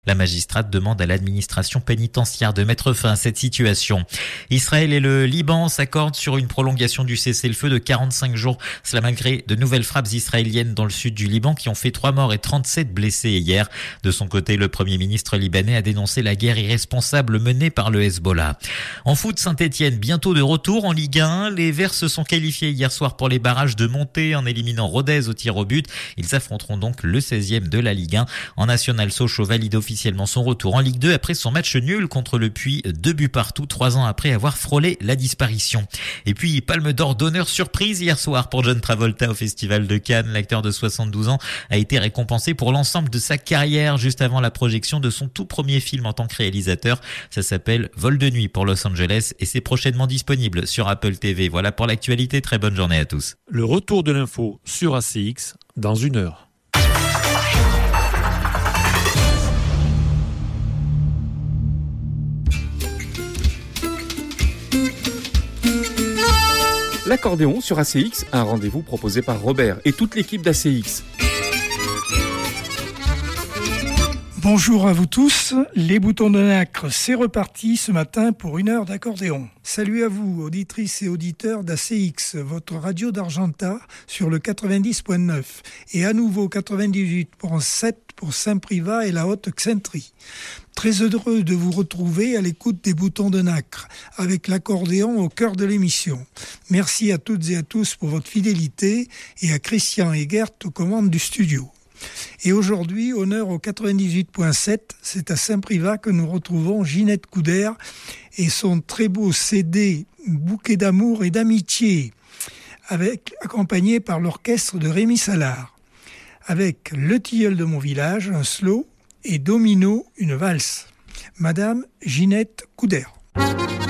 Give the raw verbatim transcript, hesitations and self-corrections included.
La magistrate demande à l'administration pénitentiaire de mettre fin à cette situation. Israël et le Liban s'accordent sur une prolongation du cessez-le-feu de quarante-cinq jours. Cela malgré de nouvelles frappes israéliennes dans le sud du Liban qui ont fait trois morts et trente-sept blessés hier. De son côté, le premier ministre libanais a dénoncé la guerre irresponsable menée par le Hezbollah. En foot, Saint-Etienne bientôt de retour en Ligue un. Les Verts se sont qualifiés hier soir pour les barrages de montée en éliminant Rodez au tir au but. Ils affronteront donc le seizième de la Ligue un. En National, Sochaux valide officiellement son retour en Ligue deux après son match nul contre le Puy, deux buts partout, trois ans après avoir frôlé la disparition. Et puis, Palme d'or d'honneur surprise hier soir pour John Travolta au Festival de Cannes. L'acteur de soixante-douze ans a été récompensé pour l'ensemble de sa carrière juste avant la projection de son tout premier film en tant que réalisateur. Ça s'appelle Vol de nuit pour Los Angeles et c'est prochainement disponible sur Apple T V. Voilà pour l'actualité. Très bonne journée à tous. Le retour de l'info sur A C X dans une heure. L'accordéon sur A C X, un rendez-vous proposé par Robert et toute l'équipe d'A C X. Bonjour à vous tous, les boutons de nacre, c'est reparti ce matin pour une heure d'accordéon. Salut à vous, auditrices et auditeurs d'A C X, votre radio d'Argentat sur le quatre-vingt-dix point neuf et à nouveau quatre-vingt-dix-huit point sept pour Saint-Privat et la Haute-Xaintrie. Très heureux de vous retrouver à l'écoute des boutons de nacre, avec l'accordéon au cœur de l'émission. Merci à toutes et à tous pour votre fidélité et à Christian et Gert aux commandes du studio. Et aujourd'hui, honneur au quatre-vingt-dix-huit point sept, c'est à Saint-Privat que nous retrouvons Ginette Couder et son très beau C D « Bouquet d'amour et d'amitié », avec, accompagné par l'orchestre de Rémi Salard, avec Le Tilleul de mon village, un slow, et Domino, une valse. Madame Ginette Couder.